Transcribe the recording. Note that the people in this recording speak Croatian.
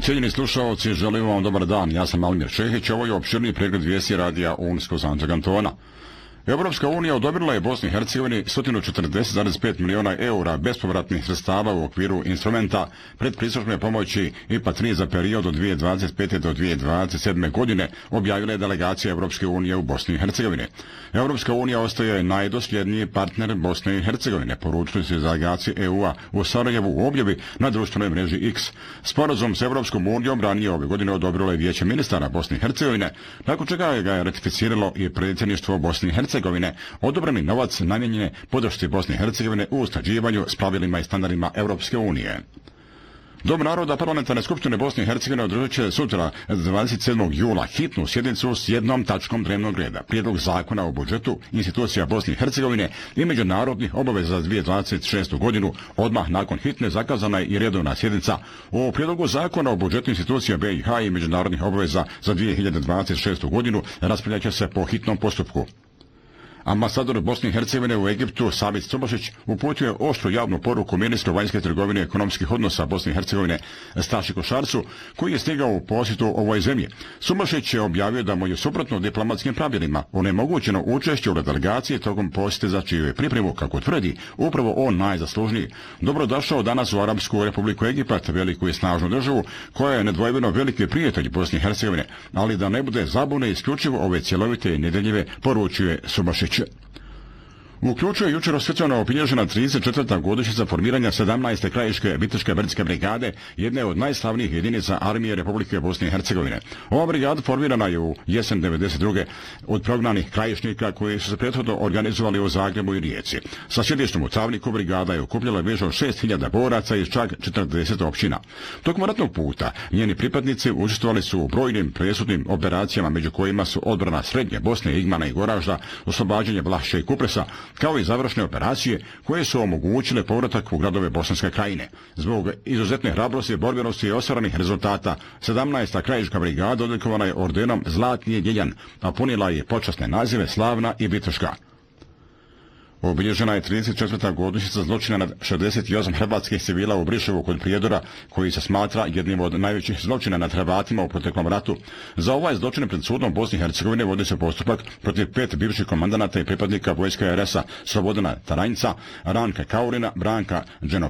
Cijenjeni slušalci, želim vam dobar dan. Ja sam Almir Čehić, ovo je opširni pregled vijesti radija Unskog Santo Antona. Europska unija odobrila je Bosni i Hercegovini 140,5 miliona eura bespovratnih sredstava u okviru instrumenta predpristupne pomoći IPA 3 za period od 2025. do 2027. godine, objavila je delegacija Europske unije u Bosni i Hercegovini. Europska unija ostaje najdosljedniji partner Bosne i Hercegovine, poručili su delegacije EU-a u Sarajevu u objavi na društvenoj mreži X. Sporazum s Europskom unijom ranije ove godine odobrilo je Vijeće ministara Bosne i Hercegovine, nakon čega ga je ratificiralo i predsjedništvo Bosne i Hercegovine. Odobreni novac namijenjen je podršci Bosne i Hercegovine u usklađivanju s pravilima i standardima Europske unije. Dom naroda Parlamentarne skupštine Bosne i Hercegovine održat će sutra 27. jula hitnu sjednicu s jednom tačkom dnevnog reda. Prijedlog zakona o budžetu institucija Bosne i Hercegovine i međunarodnih obaveza za 2026. godinu. Odmah nakon hitne zakazana je i redovna sjednica o prijedlogu zakona o budžetu institucija BiH i međunarodnih obaveza za 2026. godinu. Raspravljat će se po hitnom postupku. Ambasador Bosne i Hercegovine u Egiptu Sabit Subašić uputio je oštru javnu poruku ministru vanjske trgovine i ekonomskih odnosa Bosne i Hercegovine Staši Košarcu, koji je stigao u posjetu ovoj zemlji. Subašić je objavio da mu je suprotno diplomatskim pravilima onemogućeno učešće u delegaciji tokom posjete za čiju je pripremu, kako tvrdi, upravo on najzaslužniji. Dobrodošao danas u Arapsku Republiku Egipat, veliku i snažnu državu, koja je nedvojbeno veliki prijatelj Bosne i Hercegovine, ali da ne bude zabune isključivo ove cjelovite i nedeljive, poručuje Subašić. U ključu je jučer osvjetljeno obilježena 34. godišnjica formiranja 17. krajiške Bitiške brdske brigade, jedne od najslavnijih jedinica armije Republike Bosne i Hercegovine. Ova brigada formirana je u jesen 92. od prognanih krajišnika koji su se prethodno organizovali u Zagrebu i Rijeci. Sa sjedištem u Cavniku brigada je okupljala više od 6.000 boraca iz čak 40 općina. Tokom ratnog puta njeni pripadnici učestvovali su u brojnim presudnim operacijama, među kojima su odbrana Srednje Bosne, Igmana i Goražda, oslobađanje Vlašća i Kupresa, kao i završne operacije koje su omogućile povratak u gradove Bosanske krajine. Zbog izuzetne hrabrosti, borbenosti i ostvarenih rezultata, 17. krajiška brigada odlikovana je ordenom Zlatni jedinjan, a punila je počasne nazive Slavna i Bitoška. Obilježena je 34. godišnjica zločina nad 68 hrvatskih civila u Briševu kod Prijedora, koji se smatra jednim od najvećih zločina nad Hrvatima u proteklom ratu. Za ovaj zločin pred sudom Bosne i Hercegovine vodi se postupak protiv 5 bivših komandanata i pripadnika vojske RS-a Slobodana Taranjca, Ranka Kaurina, Branka